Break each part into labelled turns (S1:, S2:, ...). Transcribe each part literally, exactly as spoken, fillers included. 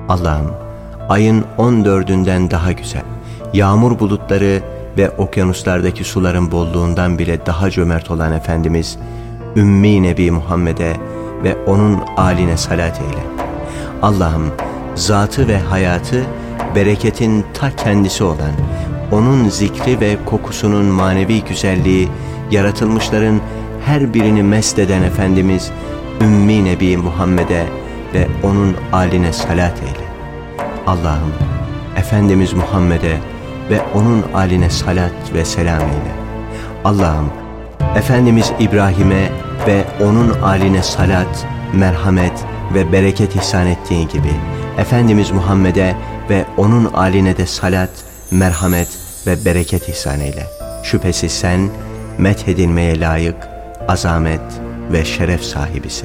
S1: Allah'ım, ayın on dördünden daha güzel, yağmur bulutları ve okyanuslardaki suların bolluğundan bile daha cömert olan Efendimiz Ümmi Nebi Muhammed'e ve onun âline salat eyle. Allah'ım, zatı ve hayatı bereketin ta kendisi olan, onun zikri ve kokusunun manevi güzelliği yaratılmışların her birini mest eden Efendimiz Ümmi Nebi Muhammed'e ve onun âline salat eyle. Allah'ım, Efendimiz Muhammed'e ve onun âline salat ve selam eyle. Allah'ım, Efendimiz İbrahim'e ve onun âline salat, merhamet ve bereket ihsan ettiğin gibi Efendimiz Muhammed'e ve onun âline de salat, merhamet ve bereket ihsan eyle. Şüphesiz sen methedilmeye layık, azamet ve şeref sahibisin.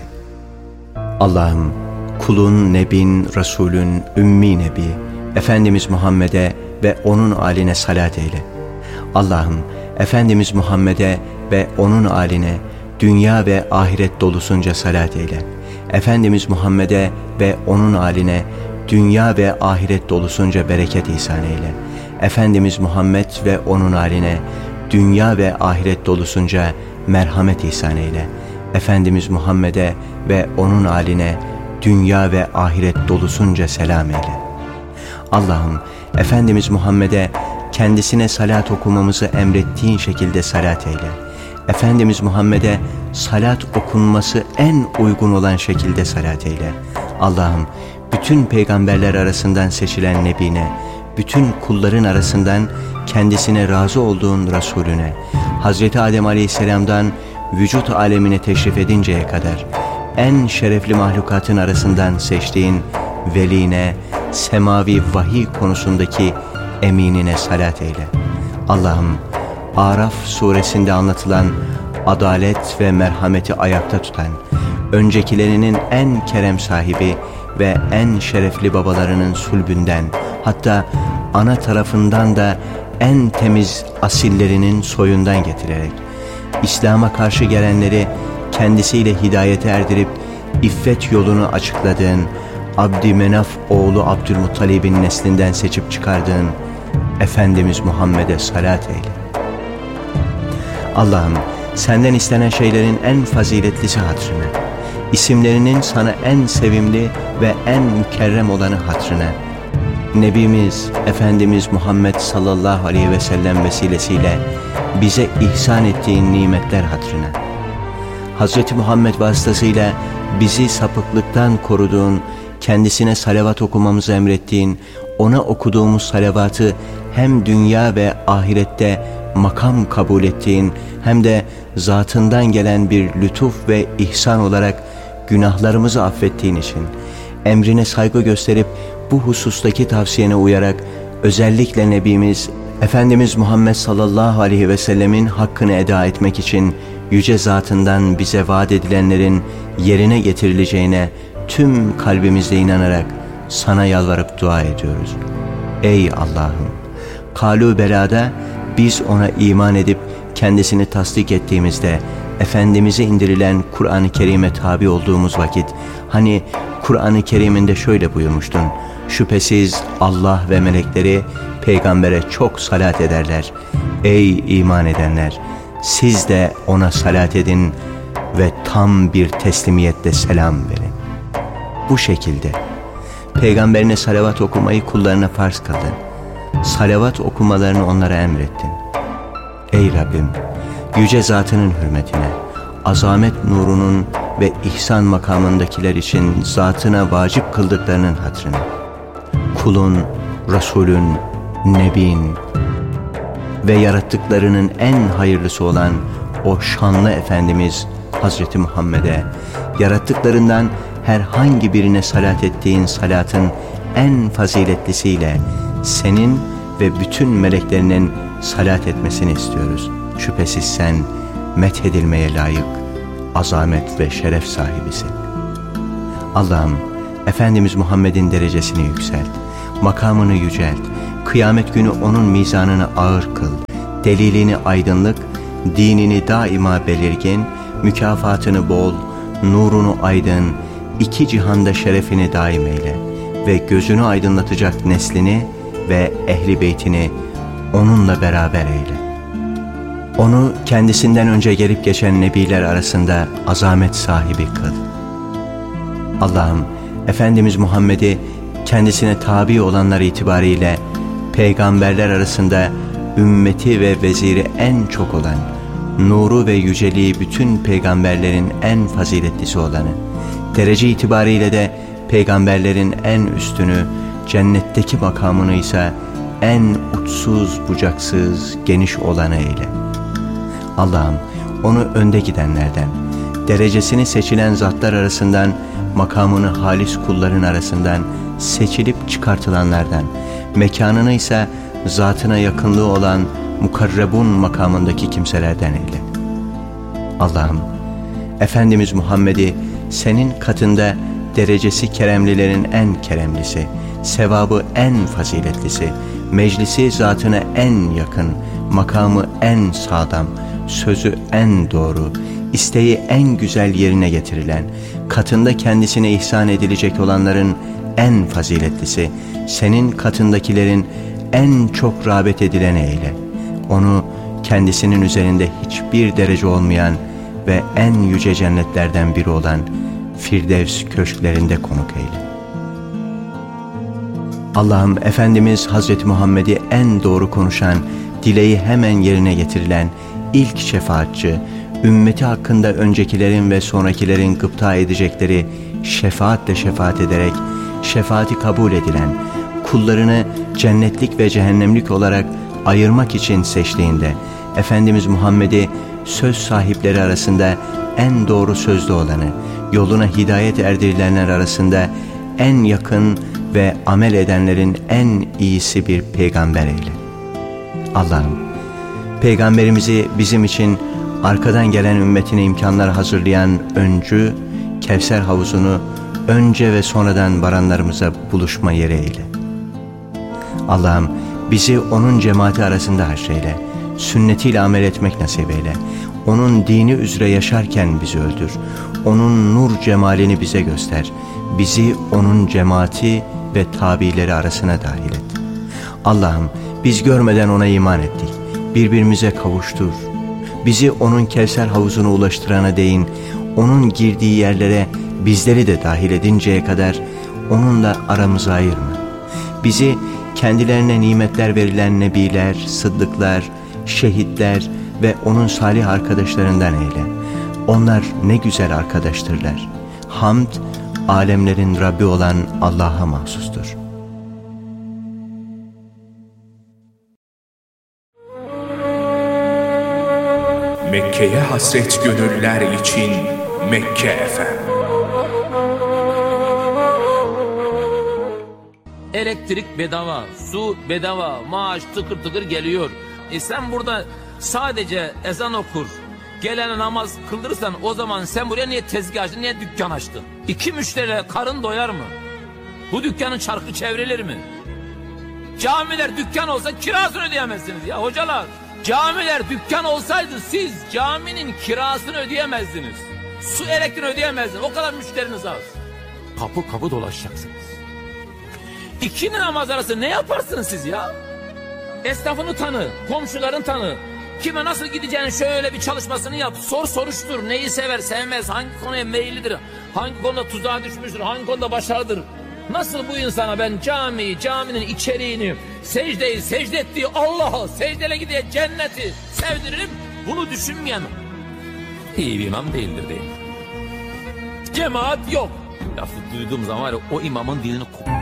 S1: Allah'ım, kulun, nebin, Resulün, Ümmi Nebi, Efendimiz Muhammed'e ve onun âline salat eyle. Allah'ım, Efendimiz Muhammed'e ve onun âline dünya ve ahiret dolusunca salat eyle. Efendimiz Muhammed'e ve onun âline dünya ve ahiret dolusunca bereket ihsan eyle. Efendimiz Muhammed ve onun âline dünya ve ahiret dolusunca merhamet ihsan eyle. Efendimiz Muhammed'e ve onun âline dünya ve ahiret dolusunca selam eyle. Allah'ım, Efendimiz Muhammed'e kendisine salat okumamızı emrettiğin şekilde salat eyle. Efendimiz Muhammed'e salat okunması en uygun olan şekilde salat eyle. Allah'ım, bütün peygamberler arasından seçilen Nebine, bütün kulların arasından kendisine razı olduğun Resulüne, Hazreti Adem Aleyhisselam'dan vücut alemine teşrif edinceye kadar en şerefli mahlukatın arasından seçtiğin veline, semavi vahiy konusundaki eminine salat eyle. Allah'ım, Araf suresinde anlatılan adalet ve merhameti ayakta tutan, öncekilerinin en kerem sahibi ve en şerefli babalarının sulbünden, hatta ana tarafından da en temiz asillerinin soyundan getirerek, İslam'a karşı gelenleri kendisiyle hidayete erdirip iffet yolunu açıkladığın, Abdümenaf oğlu Abdülmuttalib'in neslinden seçip çıkardığın Efendimiz Muhammed'e salat eyle. Allah'ım, senden istenen şeylerin en faziletlisi hatırına, isimlerinin sana en sevimli ve en mükerrem olanı hatırına, Nebimiz Efendimiz Muhammed sallallahu aleyhi ve sellem vesilesiyle bize ihsan ettiğin nimetler hatırına, Hz. Muhammed vasıtasıyla bizi sapıklıktan koruduğun, kendisine salavat okumamızı emrettiğin, ona okuduğumuz salavatı hem dünya ve ahirette makam kabul ettiğin, hem de zatından gelen bir lütuf ve ihsan olarak günahlarımızı affettiğin için, emrine saygı gösterip bu husustaki tavsiyene uyarak özellikle Nebimiz Efendimiz Muhammed sallallahu aleyhi ve sellemin hakkını eda etmek için yüce zatından bize vaat edilenlerin yerine getirileceğine tüm kalbimizle inanarak sana yalvarıp dua ediyoruz. Ey Allah'ım! Kalu belada biz ona iman edip kendisini tasdik ettiğimizde Efendimiz'e indirilen Kur'an-ı Kerim'e tabi olduğumuz vakit, hani Kur'an-ı Kerim'inde şöyle buyurmuştun: şüphesiz Allah ve melekleri peygambere çok salat ederler. Ey iman edenler! Siz de ona salat edin ve tam bir teslimiyetle selam verin. Bu şekilde peygamberine salavat okumayı kullarına farz kıldın. Salavat okumalarını onlara emrettin. Ey Rabbim! Yüce zatının hürmetine, azamet nurunun ve ihsan makamındakiler için zatına vacip kıldıklarının hatırına, kulun, Resulün, Nebin ve yarattıklarının en hayırlısı olan o şanlı Efendimiz Hazreti Muhammed'e, yarattıklarından herhangi birine salat ettiğin salatın en faziletlisiyle senin ve bütün meleklerinin salat etmesini istiyoruz. Şüphesiz sen methedilmeye layık, azamet ve şeref sahibisin. Allah'ım, Efendimiz Muhammed'in derecesini yükselt, makamını yücelt, kıyamet günü onun mizanını ağır kıl, delilini aydınlık, dinini daima belirgin, mükafatını bol, nurunu aydın, iki cihanda şerefini daim eyle ve gözünü aydınlatacak neslini ve ehli beytini onunla beraber eyle. Onu kendisinden önce gelip geçen nebiler arasında azamet sahibi kıl. Allah'ım, Efendimiz Muhammed'i kendisine tabi olanlar itibariyle peygamberler arasında ümmeti ve veziri en çok olan, nuru ve yüceliği bütün peygamberlerin en faziletlisi olanı, derece itibariyle de peygamberlerin en üstünü, cennetteki makamını ise en uçsuz bucaksız geniş olanı eyle. Allah'ım, onu önde gidenlerden, derecesini seçilen zatlar arasından, makamını halis kulların arasından seçilip çıkartılanlardan, mekanını ise zatına yakınlığı olan mukarrebun makamındaki kimselerden eyle. Allah'ım, Efendimiz Muhammed'i senin katında derecesi keremlilerin en keremlisi, sevabı en faziletlisi, meclisi zatına en yakın, makamı en sağlam, sözü en doğru, isteği en güzel yerine getirilen, katında kendisine ihsan edilecek olanların en faziletlisi, senin katındakilerin en çok rağbet edileni eyle. Onu kendisinin üzerinde hiçbir derece olmayan ve en yüce cennetlerden biri olan Firdevs köşklerinde konuk eyle. Allah'ım, Efendimiz Hazreti Muhammed'i en doğru konuşan, dileği hemen yerine getirilen ilk şefaatçi, ümmeti hakkında öncekilerin ve sonrakilerin gıpta edecekleri şefaatle şefaat ederek şefaati kabul edilen, kullarını cennetlik ve cehennemlik olarak ayırmak için seçtiğinde Efendimiz Muhammed'i söz sahipleri arasında en doğru sözlü olanı, yoluna hidayet erdirilenler arasında en yakın ve amel edenlerin en iyisi bir peygamber eyle. Allah'ım, peygamberimizi bizim için arkadan gelen ümmetine imkanlar hazırlayan öncü, Kevser havuzunu önce ve sonradan varanlarımıza buluşma yeri eyle. Allah'ım, bizi onun cemaati arasında haşreyle, sünnetiyle amel etmek nasip eyle. Onun dini üzere yaşarken bizi öldür. Onun nur cemalini bize göster. Bizi onun cemaati ve tabileri arasına dahil et. Allah'ım, biz görmeden ona iman ettik. Birbirimize kavuştur. Bizi onun Kevser havuzuna ulaştırana değin, onun girdiği yerlere bizleri de dahil edinceye kadar onunla aramızı ayırma. Bizi kendilerine nimetler verilen nebiler, sıddıklar, şehitler ve onun salih arkadaşlarından eyle. Onlar ne güzel arkadaştırlar. Hamd, alemlerin Rabbi olan Allah'a mahsustur.
S2: Mekke'ye hasret gönüller için Mekke Efem.
S3: Elektrik bedava, su bedava, maaş tıkır tıkır geliyor. E sen burada sadece ezan okur, gelene namaz kıldırırsan o zaman sen buraya niye tezgah açtın, niye dükkan açtın? İki müşteriyle karın doyar mı? Bu dükkanın çarkı çevrilir mi? Camiler dükkan olsa kirasını ödeyemezsiniz ya hocalar. Camiler dükkan olsaydı siz caminin kirasını ödeyemezdiniz. Su elektriğini ödeyemezdiniz. O kadar müşteriniz az. Kapı kapı dolaşacaksınız. İkindi namaz arası ne yaparsınız siz ya? Esnafını tanı, komşuların tanı. Kime nasıl gideceğini şöyle bir çalışmasını yap. Sor soruştur. Neyi sever sevmez, hangi konuya meyillidir, hangi konuda tuzağa düşmüştür, hangi konuda başarılıdır. Nasıl bu insana ben camiyi, caminin içeriğini, secdeyi, secde ettiği Allah'ı, secdele gidiyor cenneti sevdiririm, bunu düşünmeyen iyi bir imam değildir değil. Cemaat yok. Lafı duyduğum zaman var ya, o imamın dilini kopuyor.